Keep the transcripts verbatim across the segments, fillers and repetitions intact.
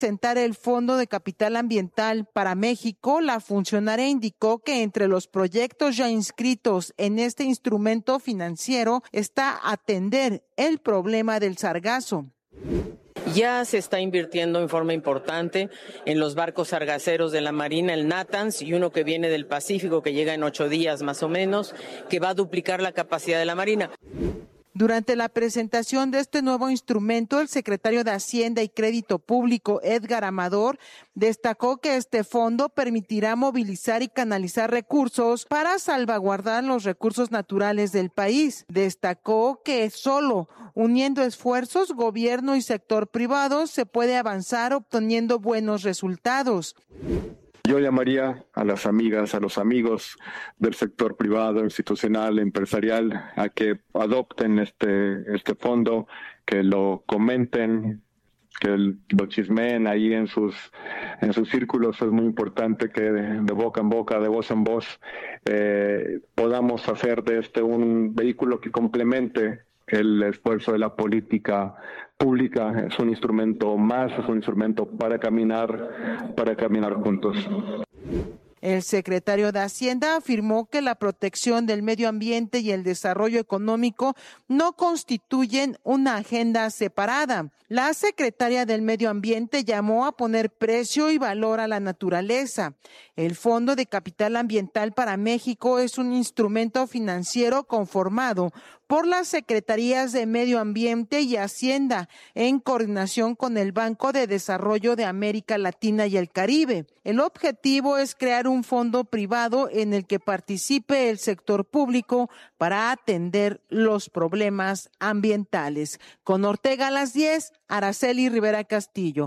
presentar el Fondo de Capital Ambiental para México, la funcionaria indicó que entre los proyectos ya inscritos en este instrumento financiero está atender el problema del sargazo. Ya se está invirtiendo en forma importante en los barcos sargaceros de la Marina, el Natanz, y uno que viene del Pacífico que llega en ocho días más o menos, que va a duplicar la capacidad de la Marina. Durante la presentación de este nuevo instrumento, el secretario de Hacienda y Crédito Público, Edgar Amador, destacó que este fondo permitirá movilizar y canalizar recursos para salvaguardar los recursos naturales del país. Destacó que solo uniendo esfuerzos, gobierno y sector privado, se puede avanzar obteniendo buenos resultados. Yo llamaría a las amigas, a los amigos del sector privado, institucional, empresarial, a que adopten este, este fondo, que lo comenten, que lo chismeen ahí en sus, en sus círculos. Es muy importante que de, de boca en boca, de voz en voz, eh, podamos hacer de este un vehículo que complemente el esfuerzo de la política pública. Es un instrumento más, es un instrumento para caminar, para caminar juntos. El secretario de Hacienda afirmó que la protección del medio ambiente y el desarrollo económico no constituyen una agenda separada. La secretaria del Medio Ambiente llamó a poner precio y valor a la naturaleza. El Fondo de Capital Ambiental para México es un instrumento financiero conformado por las Secretarías de Medio Ambiente y Hacienda, en coordinación con el Banco de Desarrollo de América Latina y el Caribe. El objetivo es crear un fondo privado en el que participe el sector público para atender los problemas ambientales. Con Ortega a las diez, Araceli Rivera Castillo.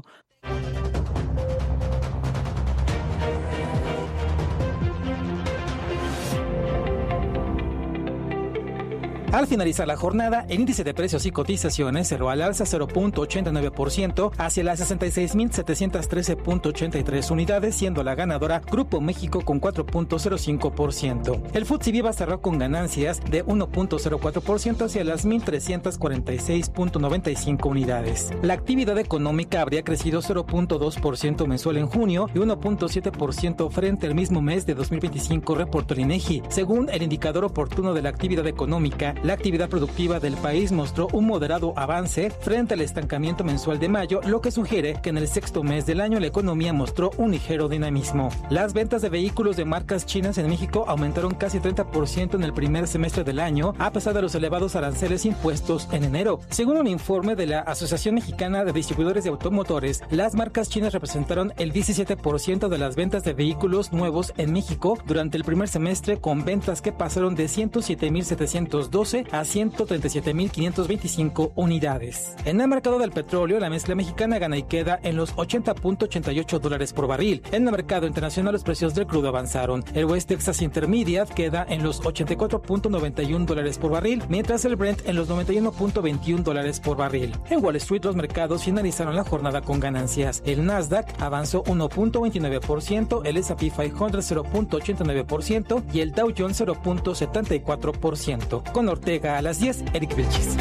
Al finalizar la jornada, el índice de precios y cotizaciones cerró al alza cero punto ochenta y nueve por ciento hacia las sesenta y seis mil setecientos trece punto ochenta y tres unidades, siendo la ganadora Grupo México con cuatro punto cero cinco por ciento. El F T S E Viva cerró con ganancias de uno punto cero cuatro por ciento hacia las mil trescientos cuarenta y seis punto noventa y cinco unidades. La actividad económica habría crecido cero punto dos por ciento mensual en junio y uno punto siete por ciento frente al mismo mes de dos mil veinticinco, reportó el INEGI. Según el indicador oportuno de la actividad económica, la actividad productiva del país mostró un moderado avance frente al estancamiento mensual de mayo, lo que sugiere que en el sexto mes del año la economía mostró un ligero dinamismo. Las ventas de vehículos de marcas chinas en México aumentaron casi treinta por ciento en el primer semestre del año, a pesar de los elevados aranceles impuestos en enero. Según un informe de la Asociación Mexicana de Distribuidores de Automotores, las marcas chinas representaron el diecisiete por ciento de las ventas de vehículos nuevos en México durante el primer semestre, con ventas que pasaron de ciento siete mil setecientos doce a ciento treinta y siete mil quinientos veinticinco unidades. En el mercado del petróleo, la mezcla mexicana gana y queda en los ochenta punto ochenta y ocho dólares por barril. En el mercado internacional, los precios del crudo avanzaron. El West Texas Intermediate queda en los ochenta y cuatro punto noventa y uno dólares por barril, mientras el Brent en los noventa y uno punto veintiuno dólares por barril. En Wall Street, los mercados finalizaron la jornada con ganancias. El Nasdaq avanzó uno punto veintinueve por ciento, el S and P quinientos cero punto ochenta y nueve por ciento y el Dow Jones cero punto setenta y cuatro por ciento. Con Ortega a las diez, Eric Vilchis.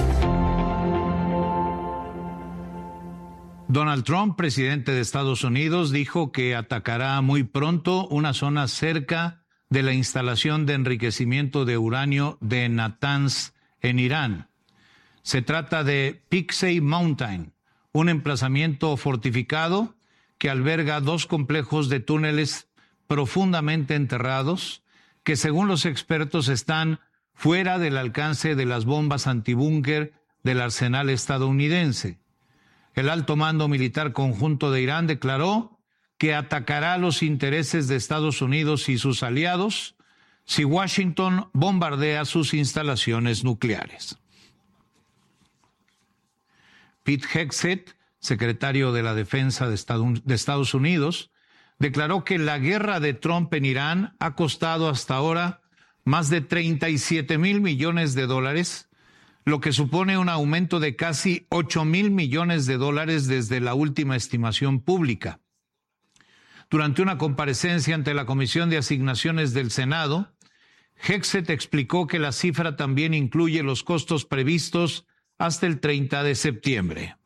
Donald Trump, presidente de Estados Unidos, dijo que atacará muy pronto una zona cerca de la instalación de enriquecimiento de uranio de Natanz en Irán. Se trata de Pixey Mountain, un emplazamiento fortificado que alberga dos complejos de túneles profundamente enterrados que, según los expertos, están fuera del alcance de las bombas antibúnker del arsenal estadounidense. El alto mando militar conjunto de Irán declaró que atacará los intereses de Estados Unidos y sus aliados si Washington bombardea sus instalaciones nucleares. Pete Hegseth, secretario de la Defensa de Estados Unidos, declaró que la guerra de Trump en Irán ha costado hasta ahora más de treinta y siete mil millones de dólares, lo que supone un aumento de casi ocho mil millones de dólares desde la última estimación pública. Durante una comparecencia ante la Comisión de Asignaciones del Senado, Hegseth explicó que la cifra también incluye los costos previstos hasta el treinta de septiembre.